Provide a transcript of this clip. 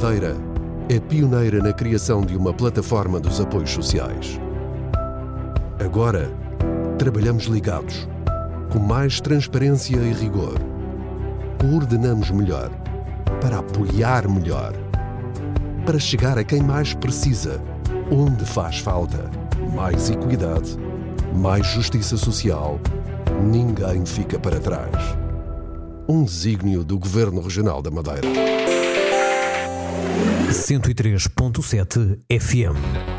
Madeira é pioneira na criação de uma plataforma dos apoios sociais. Agora, trabalhamos ligados, com mais transparência e rigor. Coordenamos melhor, para apoiar melhor, para chegar a quem mais precisa, onde faz falta. Mais equidade, mais justiça social. Ninguém fica para trás. Um desígnio do Governo Regional da Madeira. 103.7 FM.